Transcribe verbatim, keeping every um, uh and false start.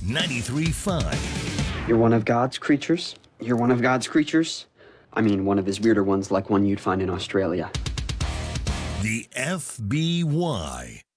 ninety-three point five. You're one of God's creatures? You're one of God's creatures? I mean, one of his weirder ones, like one you'd find in Australia. The F B Y.